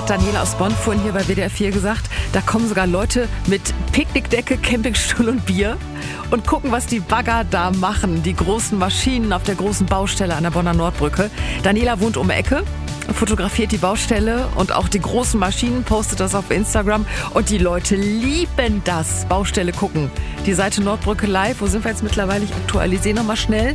hat Daniela aus Bonn vorhin hier bei WDR 4 gesagt, da kommen sogar Leute mit Picknickdecke, Campingstuhl und Bier und gucken, was die Bagger da machen. Die großen Maschinen auf der großen Baustelle an der Bonner Nordbrücke. Daniela wohnt um die Ecke, fotografiert die Baustelle und auch die großen Maschinen, postet das auf Instagram und die Leute lieben das. Baustelle gucken. Die Seite Nordbrücke Live, wo sind wir jetzt mittlerweile? Ich aktualisiere nochmal schnell.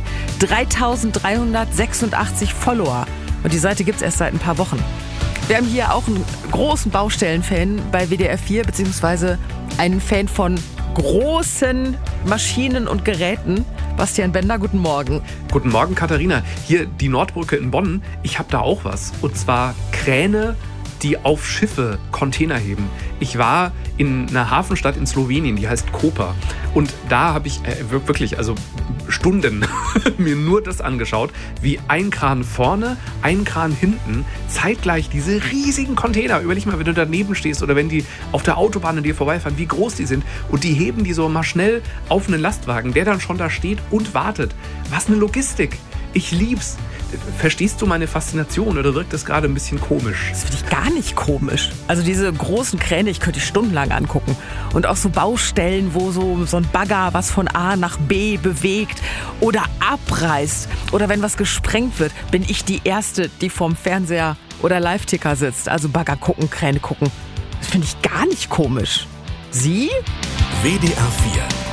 3.386 Follower. Und die Seite gibt es erst seit ein paar Wochen. Wir haben hier auch einen großen Baustellenfan bei WDR 4, beziehungsweise einen Fan von großen Maschinen und Geräten. Bastian Bender, guten Morgen. Guten Morgen, Katharina. Hier die Nordbrücke in Bonn. Ich habe da auch was. Und zwar Kräne, die auf Schiffe Container heben. Ich war in einer Hafenstadt in Slowenien, die heißt Koper. Und da habe ich wirklich, Stunden mir nur das angeschaut, wie ein Kran vorne, ein Kran hinten, zeitgleich diese riesigen Container. Überleg mal, wenn du daneben stehst oder wenn die auf der Autobahn an dir vorbeifahren, wie groß die sind. Und die heben die so mal schnell auf einen Lastwagen, der dann schon da steht und wartet. Was eine Logistik. Ich lieb's. Verstehst du meine Faszination oder wirkt das gerade ein bisschen komisch? Das finde ich gar nicht komisch. Also diese großen Kräne, ich könnte die stundenlang angucken. Und auch so Baustellen, wo so ein Bagger was von A nach B bewegt oder abreißt. Oder wenn was gesprengt wird, bin ich die Erste, die vorm Fernseher oder Live-Ticker sitzt. Also Bagger gucken, Kräne gucken. Das finde ich gar nicht komisch. Sie? WDR 4